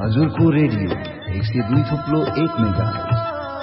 हजुरको radio 102.1 megahertz.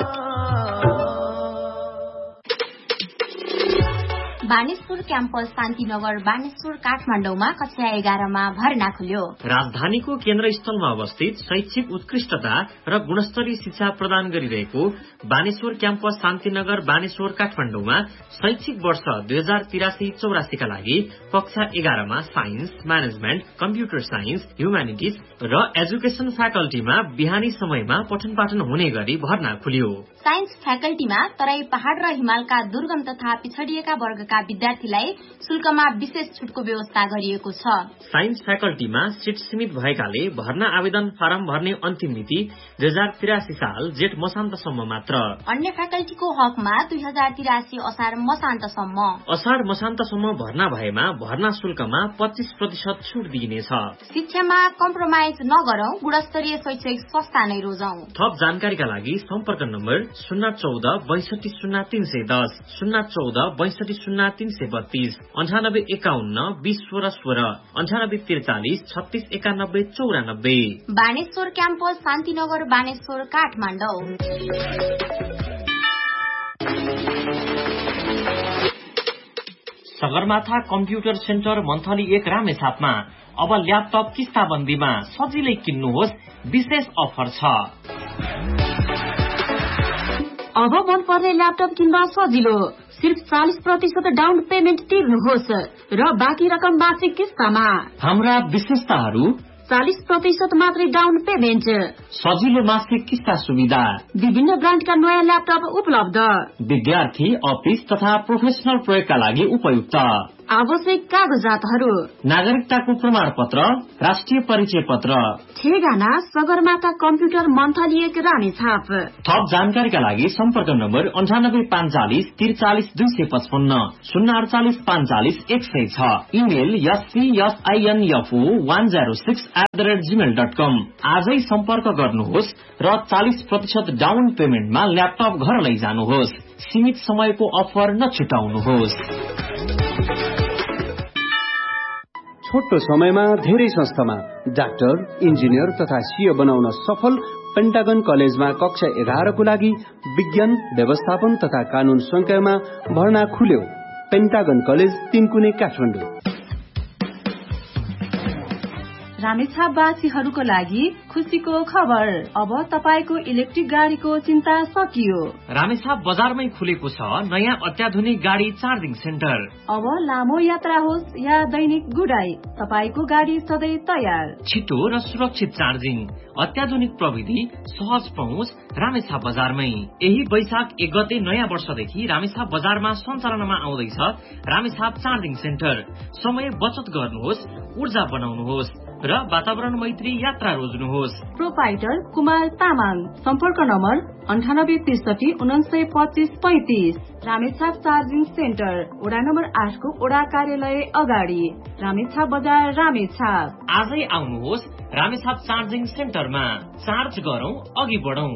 Baneshwar campus Shantinagar Baneshwar काठमाडौँमा कक्षा 11 मा भर्ना खुल्यो। राजधानीको केन्द्र स्थलमा अवस्थित शैक्षिक उत्कृष्टता र गुणस्तरीय शिक्षा प्रदान गरिरहेको बानेश्वर क्याम्पस शान्तिनगर बानेश्वर काठमाडौँमा शैक्षिक वर्ष 2083-84 का लागि कक्षा 11 मा science, management, computer science, humanities र एजुकेसन फ्याकल्टीमा बिहानी समयमा पठन पाठन हुने गरी भर्ना खुल्यो। साइन्स फ्याकल्टीमा तराई पहाड़ र हिमालका दुर्गम तथा पिछडिएका वर्गका विद्यार्थीलाई शुल्कमा विशेष छुटको व्यवस्था गरिएको छ। साइन्स फ्याकल्टीमा सीट सीमित भएकाले भर्ना आवेदन फारम भर्ने अन्तिम मिति 2083 साल जेठ मसान्तसम्म मात्र। अन्य फ्याकल्टीको हकमा 2083 असार मसान्तसम्म। असार मसान्तसम्म भर्ना भएमा भर्ना शुल्कमा 25% छुट दिइनेछ। शिक्षामा कम्प्रोमाइज नगरौं, गुणस्तरीय शैक्षिक संस्था नै रोजौं। थप जानकारीका लागि सम्पर्क number 014 62 0310, 014 62 0332, 98 51 20 16 16, 98 43 36 91 94। Baneshwar campus Shantinagar Baneshwar Kathmandu. Sagarmatha computer centre monthly 1 रामेछापमा अब ल्यापटप किस्ताबन्दीमा सजिलै किन्नुहोस्, विशेष अफर छ। अब मन पर्ने ल्यापटप किन्दा सजिलो, सिर्फ 40% डाउन पेमेन्ट तिर्नुहोस् र बाँकी रकम मासिक किस्तामा। हाम्रा विशेषताहरू: 40% मात्रै डाउन पेमेन्ट, सजिलो मासिक किस्ता सुविधा, विभिन्न ब्रान्डका नयाँ ल्यापटप उपलब्ध, विद्यार्थी, अफिस तथा प्रोफेसनल प्रयोगका लागि उपयुक्त, आवश्यक कागजातहरू: नागरिकताको प्रमाण पत्र, राष्ट्रिय परिचय पत्र। ठेगाना सगरमाथा कम्प्युटर मन्थली 1 रामेछाप। थप जानकारीका लागि सम्पर्क नम्बर 98 45 43 255, 048 45 106, इमेल ycsinfo106@gmail.com। आजै सम्पर्क गर्नुहोस् र 40% डाउन पेमेन्टमा ल्यापटप घर लैजानुहोस्। सीमित समयको अफर नछुटाउनुहोस्। छोटो समयमा धेरै संस्थामा डाक्टर, इन्जिनियर तथा सीए बनाउन सफल पेन्टागन कलेजमा कक्षा 11 को लागि विज्ञान, व्यवस्थापन तथा कानून संकायमा भर्ना खुल्यो। पेन्टागन कलेज 3 कुने काठमाडौँ। रामेछापवासीहरूको लागि खुसीको खबर, अब तपाईको इलेक्ट्रिक गाडीको चिन्ता सकियो। रामेछाप बजारमै खुलेको छ नयाँ अत्याधुनिक गाडी चार्जिङ सेन्टर। अब लामो यात्रा होस् या दैनिक गुडाई, तपाईको गाडी सधैँ तयार। छिटो र सुरक्षित चार्जिङ, अत्याधुनिक प्रविधि, सहज पहुँच रामेछाप बजारमै। यही वैशाख 1 गते नयाँ वर्षदेखि रामेछाप बजारमा सञ्चालनमा आउँदैछ रामेछाप चार्जिङ सेन्टर। समय बचत गर्नुहोस्, ऊर्जा बनाउनुहोस् र वातावरण मैत्री यात्रा रोज्नुहोस्। प्रोपाइटर कुमार तामाङ, सम्पर्क नम्बर 98 63 49 25 35। रामेछाप चार्जिङ सेन्टर, वडा नम्बर 8 को वडा कार्यालय अगाडि, रामेछाप बजार, रामेछाप। आजै आउनुहोस् रामेछाप चार्जिङ सेन्टरमा। चार्ज गरौं, अघि बढौं।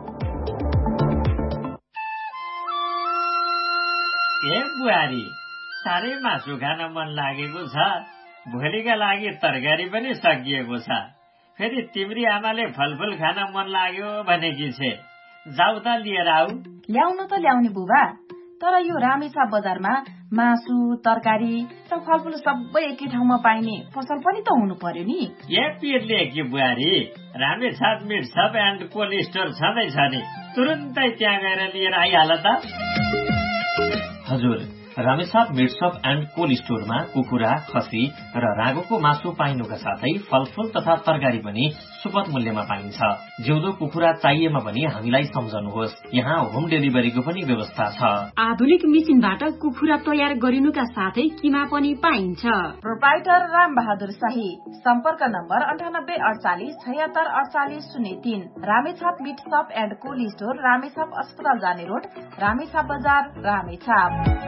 ए बुहारी, साह्रै मासु खान मन लागेको छ। भोलिका लागि तरकारी पनि सकिएको छ। फेरि तिम्री आमाले फलफुल खान मन लाग्यो भनेकी छे। जाऊ त लिएर आऊ। ल्याउनु त ल्याउने बुबा, तर यो रामेछाप बजारमा मासु, तरकारी र फलफुल सबै एकै ठाउँमा पाइने पसल पनि त हुनु पर्यो नि। ए पिरले कि बुहारी, Ramechhap meet shop and cold store छँदैछ नि, तुरुन्तै त्यहाँ गएर लिएर आइहाल त। हजुर, Ramechhap meet shop and cold स्टोरमा कुखुरा, खसी र रागोको मासु पाइनुका साथै फलफुल तथा तरकारी पनि सुपथ मूल्यमा पाइन्छ। जिउँदो कुखुरा चाहिएमा पनि हामीलाई सम्झनुहोस्, यहाँ होम डेलिभरीको पनि व्यवस्था छ। आधुनिक मेसिनबाट कुखुरा तयार गरिनुका साथै किमा पनि पाइन्छ। प्रोपाइटर राम बहादुर शाही, सम्पर्क number 98 48 76 48 03। Ramechhap meet shop and cold store, Ramechhap अस्पताल जाने रोड, रामेछाप बजार, रामेछाप।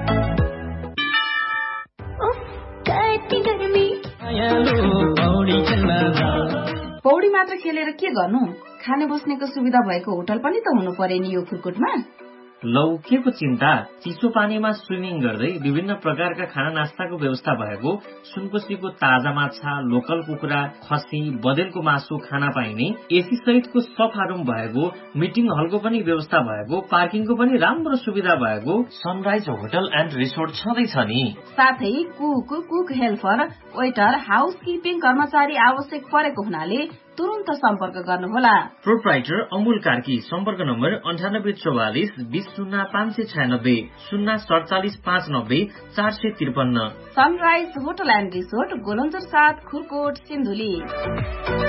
पौडी मात्र खेलेर के गर्नु, खाने बस्नेको सुविधा भएको होटल पनि त हुनु पर्यो नि यो फुर्कुटमा। लौ के को चिन्ता, चिसो पानीमा स्विमिङ गर्दै विभिन्न प्रकारका खाना नास्ताको व्यवस्था भएको, सुनकोशीको ताजा माछा, लोकल कुखुरा, खसी, बदेलको मासु खाना पाइने, एसी सहितको सफा रुम भएको, मिटिङ हलको पनि व्यवस्था भएको, पार्किङको पनि राम्रो सुविधा भएको सनराइज होटल एन्ड रिसोर्ट छँदैछ नि। साथै कुक हेल्पर, वेटर, हाउसकिपिङ कर्मचारी आवश्यक परेको हुनाले तुरन्त सम्पर्क गर्नुहोला। प्रोप्राइटर अमूल कार्की। सम्पर्क number 9844 20596 047 590 453। Sunrise hotel and resort, Golanjor 7, Khurkot, Sindhuli.